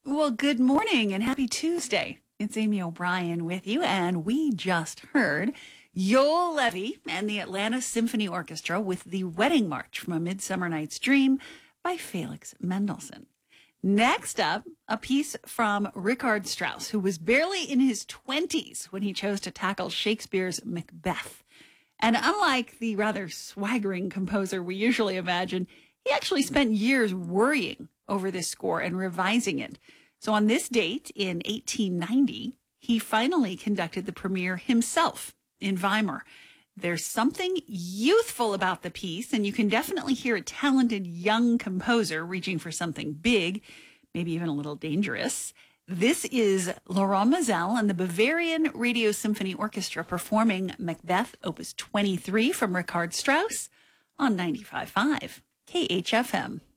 Well, good morning and happy Tuesday. It's Amy O'Brien with you, and we just heard Yoel Levy and the Atlanta Symphony Orchestra with the Wedding March from A Midsummer Night's Dream by Felix Mendelssohn. Next up, a piece from Richard Strauss, who was barely in his 20s when he chose to tackle Shakespeare's Macbeth. And unlike the rather swaggering composer we usually imagine, he actually spent years worrying over this score and revising it. So on this date in 1890, he finally conducted the premiere himself in Weimar. There's something youthful about the piece, and you can definitely hear a talented young composer reaching for something big, maybe even a little dangerous. This is Laurent Mazel and the Bavarian Radio Symphony Orchestra performing Macbeth, Opus 23 from Richard Strauss on 95.5 KHFM.